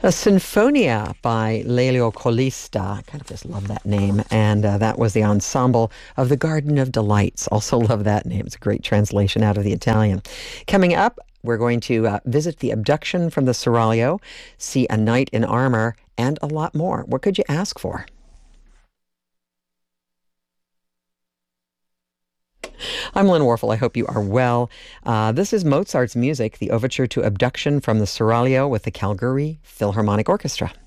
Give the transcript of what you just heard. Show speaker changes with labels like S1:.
S1: A Sinfonia by Lelio Colista. I kind of just love that name. And that was the ensemble of the Garden of Delights. Also love that name. It's a great translation out of the Italian. Coming up, we're going to visit the abduction from the Seraglio, see a knight in armor, and a lot more. What could you ask for? I'm Lynn Warfel. I hope you are well. This is Mozart's music, the overture to Abduction from the Seraglio with the Calgary Philharmonic Orchestra.